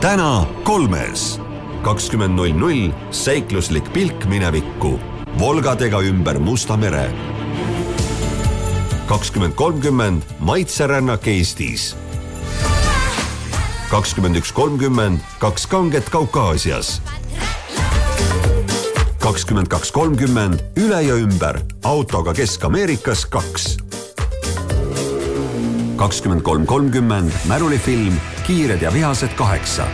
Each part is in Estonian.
Täna 3. 20.00 seikluslik pilk minevikku. Volgadega ümber Musta mere. 20.30 maitserännak Eestis. 21.30 kaks kanget Kaukaasias. 22.30 üle ja ümber autoga Kesk-Ameerikas 2. 23.30 märulifilm Kiired ja vihased 8.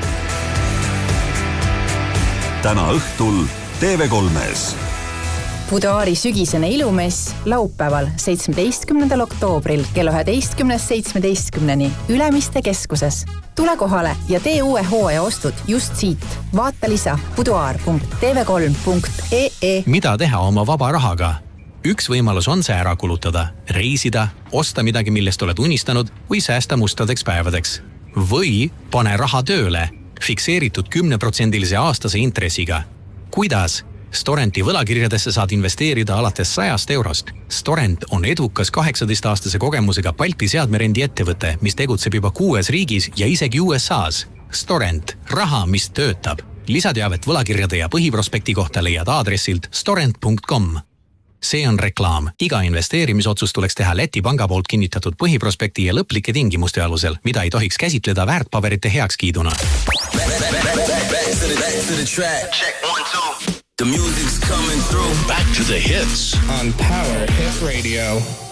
Täna õhtul TV3-s. Boudoiri sügisene ilumess laupäeval 17. oktoobril kella 11.17 Ülemiste keskuses. Tule kohale ja tee uue hooaja ostud just siit. Vaata lisa boudoir.tv3.ee. Mida teha oma vaba rahaga? Üks võimalus on see ära kulutada, reisida, osta midagi, millest oled unistanud või säästa mustadeks päevadeks. Või pane raha tööle, fikseeritud 10% aastase intressiga. Kuidas? Storenti võlakirjadesse saad investeerida alates 100 eurost. Storent on edukas 18-aastase kogemusega Balti seadmerendi ettevõte, mis tegutseb juba 6 riigis ja isegi USAs. Storent. Raha, mis töötab. Lisateavet võlakirjade ja põhiprospekti kohta leiad aadressilt storent.com. See on reklaam. Iga investeerimisotsus tuleks teha Läti panga poolt kinnitatud põhiprospekti ja lõplike tingimuste alusel, mida ei tohiks käsitleda väärtpaberite heakskiiduna. The music's coming through. Back to the hits on Power Hit Radio.